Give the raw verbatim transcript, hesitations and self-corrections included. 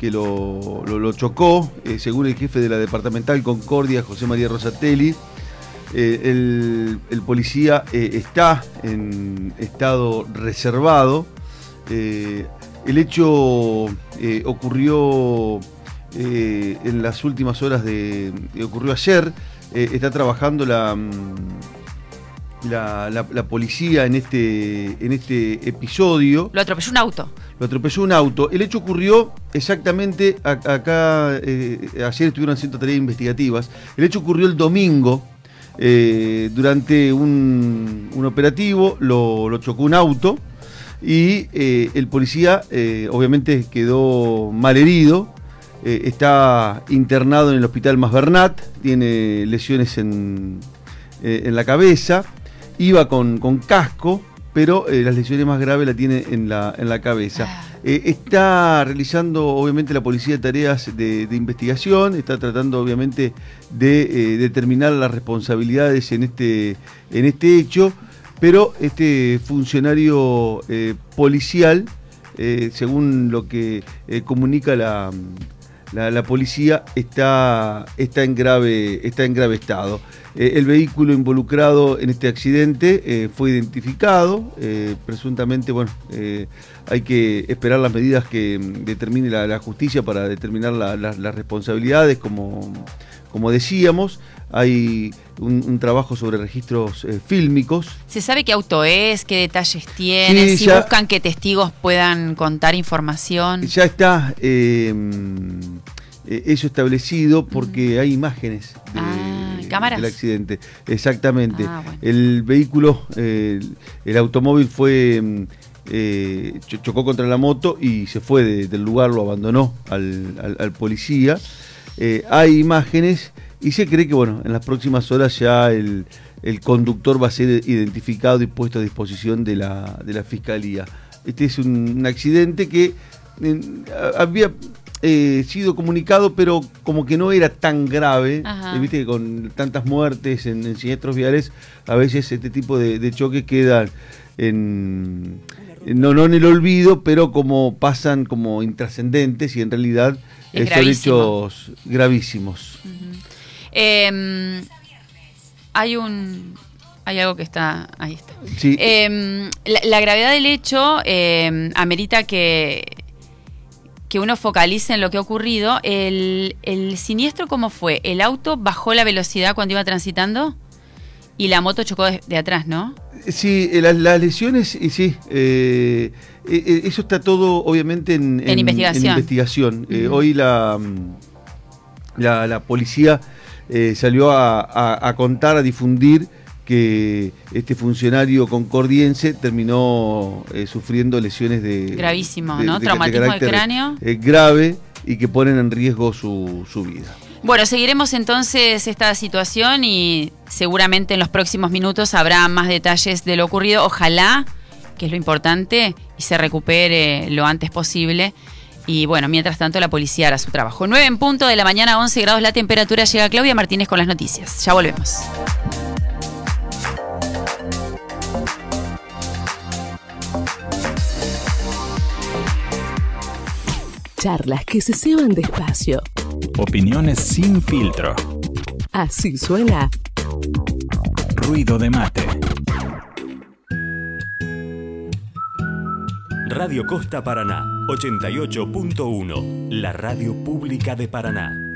que lo, lo, lo chocó, eh, según el jefe de la departamental Concordia, José María Rosatelli. Eh, el, el policía eh, está en estado reservado. Eh, el hecho eh, ocurrió eh, en las últimas horas de... Eh, ocurrió ayer. Eh, está trabajando la, la, la, la policía en este, en este episodio. Lo atropelló un auto. Lo atropelló un auto. El hecho ocurrió exactamente a, acá, eh, ayer estuvieron haciendo tareas investigativas. El hecho ocurrió el domingo. Eh, durante un, un operativo lo, lo chocó un auto y eh, el policía eh, obviamente quedó malherido, eh, está internado en el hospital Masbernat, tiene lesiones en, eh, en la cabeza, iba con, con casco, pero eh, las lesiones más graves la tiene en la, en la cabeza. Eh, está realizando obviamente la policía tareas de, de investigación, está tratando obviamente de eh, determinar las responsabilidades en este, en este hecho, pero este funcionario eh, policial, eh, según lo que eh, comunica la, la, la policía, está, está, en grave, está en grave estado. Eh, el vehículo involucrado en este accidente eh, fue identificado, eh, presuntamente, bueno, eh, hay que esperar las medidas que determine la, la justicia para determinar la, la, las responsabilidades, como, como decíamos. Hay un, un trabajo sobre registros eh, fílmicos. ¿Se sabe qué auto es? ¿Qué detalles tiene? Sí, si ya, buscan que testigos puedan contar información. Ya está eh, eso establecido porque uh-huh. hay imágenes de, ah, ¿cámaras? del accidente. Exactamente. Ah, bueno. El vehículo, eh, el, el automóvil fue... Eh, chocó contra la moto y se fue de, del lugar, lo abandonó al, al, al policía. Eh, hay imágenes y se cree que bueno, en las próximas horas ya el, el conductor va a ser identificado y puesto a disposición de la, de la fiscalía. Este es un, un accidente que eh, había eh, sido comunicado, pero como que no era tan grave. Eh, viste que con tantas muertes en, en siniestros viales, a veces este tipo de, de choques quedan en... No, no en el olvido, pero como pasan como intrascendentes y en realidad eh, son hechos gravísimos. Uh-huh. eh, hay un hay algo que está ahí está. Sí. Eh, la, la gravedad del hecho eh, amerita que que uno focalice en lo que ha ocurrido. El, el siniestro, ¿cómo fue? El auto bajó la velocidad cuando iba transitando y la moto chocó de, de atrás, ¿no? Sí, las, las lesiones, sí, eh, eh, eso está todo obviamente en, en, en investigación. En investigación. Uh-huh. Eh, hoy la, la, la policía eh, salió a, a, a contar, a difundir que este funcionario concordiense terminó eh, sufriendo lesiones de... Gravísimo, de, ¿no? De, Traumatismo de, de del cráneo. Eh, grave y que ponen en riesgo su, su vida. Bueno, seguiremos entonces esta situación y seguramente en los próximos minutos habrá más detalles de lo ocurrido. Ojalá, que es lo importante, y se recupere lo antes posible. Y bueno, mientras tanto la policía hará su trabajo. nueve en punto de la mañana, once grados la temperatura. Llega Claudia Martínez con las noticias. Ya volvemos. Charlas que se ceban despacio. Opiniones sin filtro. Así suena Ruido de Mate. Radio Costa Paraná, ochenta y ocho punto uno, la radio pública de Paraná.